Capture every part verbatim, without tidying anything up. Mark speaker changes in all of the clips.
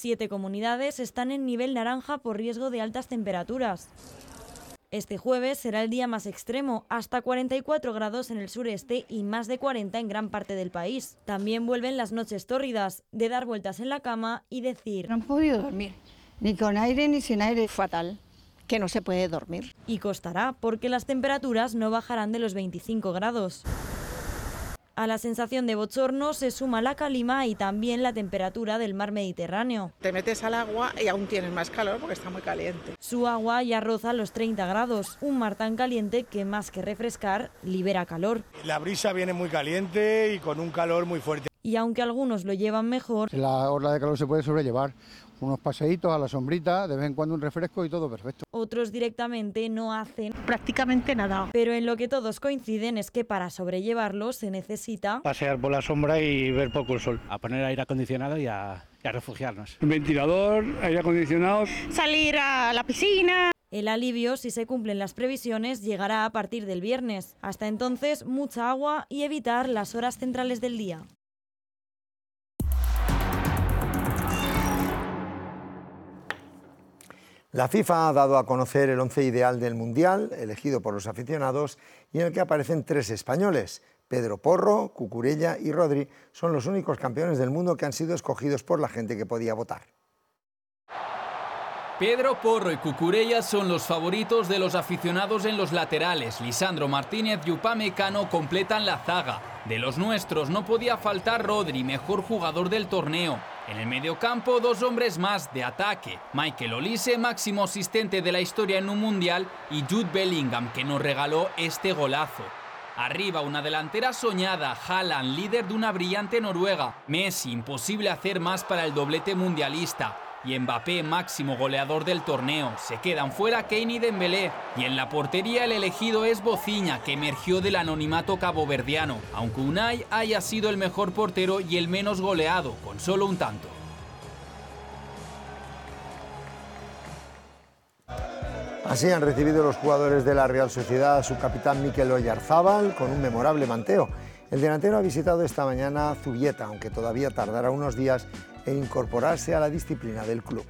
Speaker 1: Siete comunidades están en nivel naranja por riesgo de altas temperaturas. Este jueves será el día más extremo, hasta cuarenta y cuatro grados en el sureste y más de cuarenta en gran parte del país. También vuelven las noches tórridas, de dar vueltas en la cama y decir:
Speaker 2: no he podido dormir, ni con aire ni sin aire, fatal, que no se puede dormir.
Speaker 1: Y costará, porque las temperaturas no bajarán de los veinticinco grados. A la sensación de bochorno se suma la calima y también la temperatura del mar Mediterráneo.
Speaker 3: Te metes al agua y aún tienes más calor porque está muy caliente.
Speaker 1: Su agua ya roza los treinta grados, un mar tan caliente que más que refrescar, libera calor.
Speaker 4: La brisa viene muy caliente y con un calor muy fuerte.
Speaker 1: Y aunque algunos lo llevan mejor,
Speaker 5: la ola de calor se puede sobrellevar. Unos paseitos a la sombrita, de vez en cuando un refresco y todo perfecto.
Speaker 1: Otros directamente no hacen
Speaker 2: prácticamente nada.
Speaker 1: Pero en lo que todos coinciden es que para sobrellevarlo se necesita
Speaker 6: pasear por la sombra y ver poco el sol. A poner aire acondicionado y a, y a refugiarnos.
Speaker 7: Un ventilador, aire acondicionado.
Speaker 2: Salir a la piscina.
Speaker 1: El alivio, si se cumplen las previsiones, llegará a partir del viernes. Hasta entonces, mucha agua y evitar las horas centrales del día.
Speaker 8: La FIFA ha dado a conocer el once ideal del Mundial, elegido por los aficionados, y en el que aparecen tres españoles. Pedro Porro, Cucurella y Rodri son los únicos campeones del mundo que han sido escogidos por la gente que podía votar.
Speaker 9: Pedro Porro y Cucurella son los favoritos de los aficionados en los laterales. Lisandro Martínez y Upamecano completan la zaga. De los nuestros no podía faltar Rodri, mejor jugador del torneo. En el mediocampo, dos hombres más de ataque. Michael Olise, máximo asistente de la historia en un mundial, y Jude Bellingham, que nos regaló este golazo. Arriba, una delantera soñada, Haaland, líder de una brillante Noruega. Messi, imposible hacer más para el doblete mundialista. Y Mbappé, máximo goleador del torneo. Se quedan fuera Kane y Dembélé. Y en la portería el elegido es Boziña, que emergió del anonimato caboverdiano, aunque Unai haya sido el mejor portero y el menos goleado, con solo un tanto.
Speaker 8: Así han recibido los jugadores de la Real Sociedad a su capitán Mikel Oyarzábal con un memorable manteo. El delantero ha visitado esta mañana Zubieta, aunque todavía tardará unos días en incorporarse a la disciplina del club.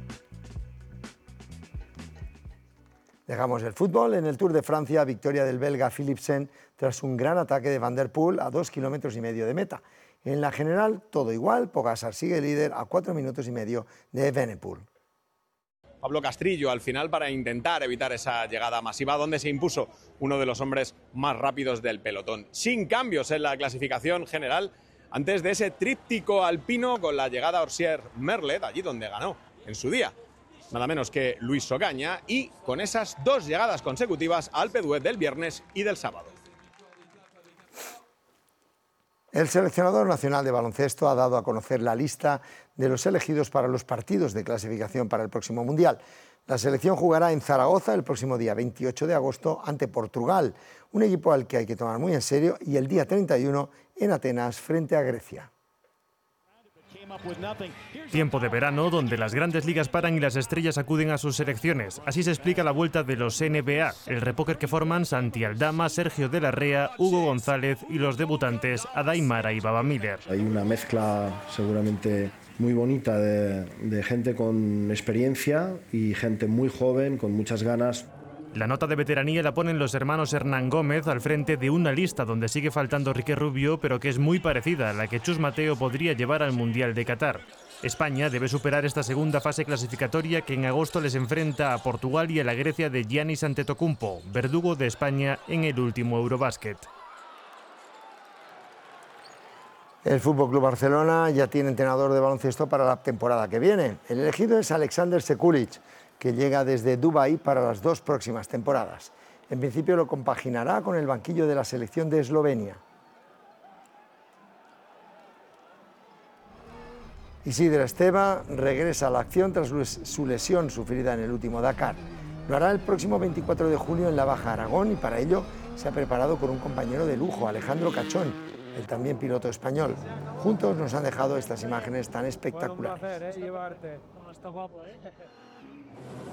Speaker 8: Dejamos el fútbol. En el Tour de Francia, victoria del belga Philipsen tras un gran ataque de Van der Poel a dos kilómetros y medio de meta. En la general, todo igual, Pogačar sigue líder a cuatro minutos y medio de Evenepoel.
Speaker 10: Pablo Castrillo al final para intentar evitar esa llegada masiva, donde se impuso uno de los hombres más rápidos del pelotón. Sin cambios en la clasificación general, antes de ese tríptico alpino con la llegada a Orsier-Merlet, allí donde ganó en su día nada menos que Luis Ogaña, y con esas dos llegadas consecutivas al Alpe d'Huez del viernes y del sábado.
Speaker 8: El seleccionador nacional de baloncesto ha dado a conocer la lista de los elegidos para los partidos de clasificación para el próximo Mundial. La selección jugará en Zaragoza el próximo día veintiocho de agosto ante Portugal, un equipo al que hay que tomar muy en serio, y el día treinta y uno en Atenas frente a Grecia.
Speaker 11: Tiempo de verano donde las grandes ligas paran y las estrellas acuden a sus selecciones. Así se explica la vuelta de los N B A, el repóquer que forman Santi Aldama, Sergio de la Rea, Hugo González y los debutantes Adaimara y Baba Miller.
Speaker 12: Hay una mezcla seguramente muy bonita de, de gente con experiencia y gente muy joven, con muchas ganas.
Speaker 11: La nota de veteranía la ponen los hermanos Hernán Gómez al frente de una lista donde sigue faltando Riquel Rubio, pero que es muy parecida a la que Chus Mateo podría llevar al Mundial de Qatar. España debe superar esta segunda fase clasificatoria que en agosto les enfrenta a Portugal y a la Grecia de Giannis Antetokounmpo, verdugo de España en el último Eurobásquet.
Speaker 8: El F C Barcelona ya tiene entrenador de baloncesto para la temporada que viene. El elegido es Alexander Sekulic, que llega desde Dubái para las dos próximas temporadas. En principio lo compaginará con el banquillo de la selección de Eslovenia. Isidre Esteva regresa a la acción tras su lesión sufrida en el último Dakar. Lo hará el próximo veinticuatro de julio en la Baja Aragón y para ello se ha preparado con un compañero de lujo, Alejandro Cachón, el también piloto español. Juntos nos han dejado estas imágenes tan espectaculares.